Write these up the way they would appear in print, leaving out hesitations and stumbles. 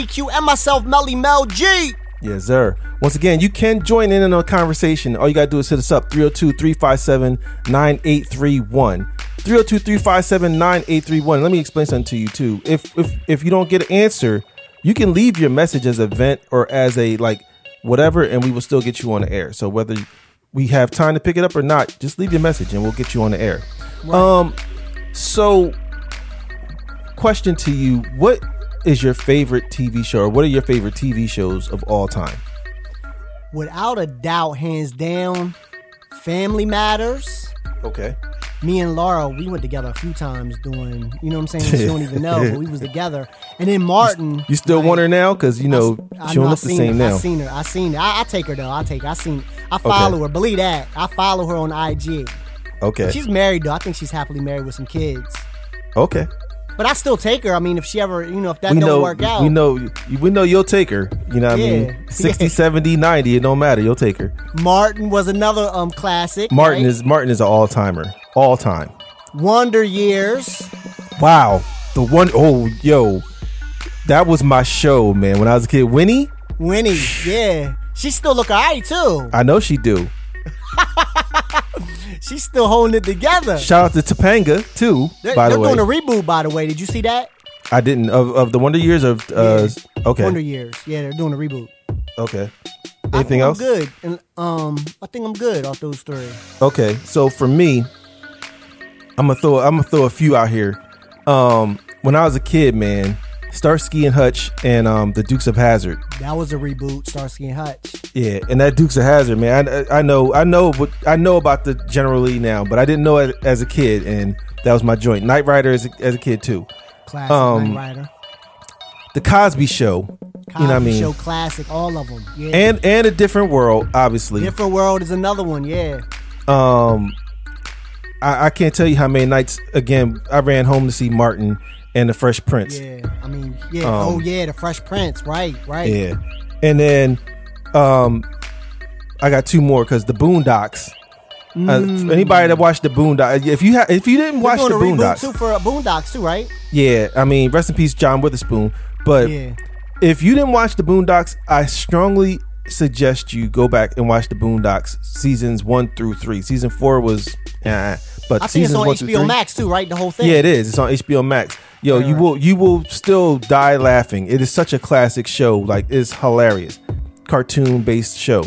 GQ and myself, Melly Mel G. Yes, sir. Once again, you can join in on a conversation. All you got to do is hit us up, 302-357-9831. 302-357-9831. Let me explain something to you, too. If you don't get an answer, you can leave your message as a vent or as a, like, whatever, and we will still get you on the air. So whether we have time to pick it up or not, just leave your message, and we'll get you on the air. Right. So, question to you, what is your favorite TV show, or what are your favorite TV shows of all time? Without a doubt, hands down, Family Matters. Okay. Me and Laura, we went together a few times doing, you know what I'm saying? She don't even know, but we was together. And then Martin. You still want her now? Because, you know, she don't look the same now. I seen her. I take her, though. I follow her. Believe that. I follow her on IG. Okay. She's married, though. I think she's happily married with some kids. Okay. But I still take her. I mean, if she ever, you know, if that don't work out. We know you'll take her. You know what I mean? 60, 70, 90, it don't matter. You'll take her. Martin was another classic. Martin right? is an all-timer. All time. Wonder Years. Wow. The one, that was my show, man. When I was a kid. Winnie, yeah. She still look alright, too. I know she do. She's still holding it together. Shout out to Topanga too. By the way, they're doing a reboot. By the way, did you see that? I didn't. Of the Wonder Years of okay. Wonder Years. Yeah, they're doing a reboot. Okay. Anything else? I'm good. And I think I'm good off those three. Okay, so for me, I'm gonna throw a few out here. When I was a kid, man, Starsky and Hutch and the Dukes of Hazzard. That was a reboot, Starsky and Hutch. Yeah, and that Dukes of Hazzard, man. I know about the generally now, but I didn't know it as a kid, and that was my joint. Knight Rider as a kid too. Classic Knight Rider. The Cosby Show. You know what I mean? Show classic, all of them. Yeah. And A Different World, obviously. Different World is another one, yeah. I can't tell you how many nights, again, I ran home to see Martin and the Fresh Prince. Yeah, I mean, yeah. The Fresh Prince, right. Yeah. And then I got two more because the Boondocks. Anybody that watched the Boondocks, if you didn't watch the Boondocks, too for Boondocks too, right? Yeah, I mean, rest in peace, John Witherspoon. But if you didn't watch the Boondocks, I strongly suggest you go back and watch the Boondocks seasons 1 through 3. Season 4 was, but I think it's on HBO Max too, right? The whole thing. Yeah, it is. It's on HBO Max. Yo, you will still die laughing. It is such a classic show. Like, it's hilarious, cartoon based show.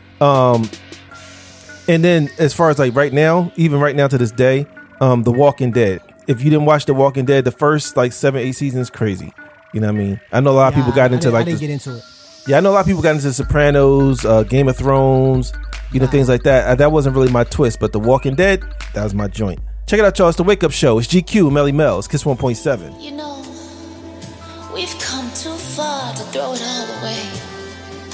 And then as far as like right now, even right now to this day, The Walking Dead. If you didn't watch The Walking Dead, the first like 7-8 seasons, crazy. You know what I mean? I know a lot of people got into I didn't get into it. Yeah, I know a lot of people got into Sopranos, Game of Thrones, things like that. That wasn't really my twist, but The Walking Dead, that was my joint. Check it out, y'all. It's The Wake Up Show. It's GQ, Melly Mel's, Kiss 1.7. You know, we've come too far to throw it all away.